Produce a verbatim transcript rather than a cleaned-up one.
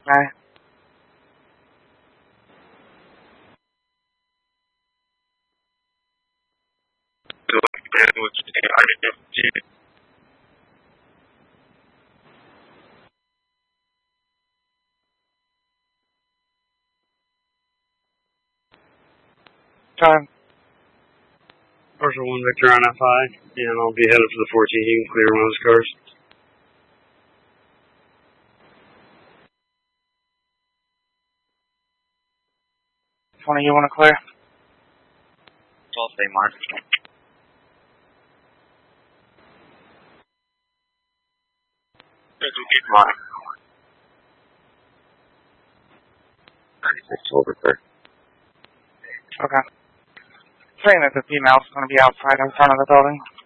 Okay. Time. Partial one Victor on F I, and I'll be headed for the fourteen. You can clear one of those cars. twenty, you want to clear? twelve, stay marked. Keep marked. thirty-six over clear. Okay. Saying that the female's going to be outside in front of the building.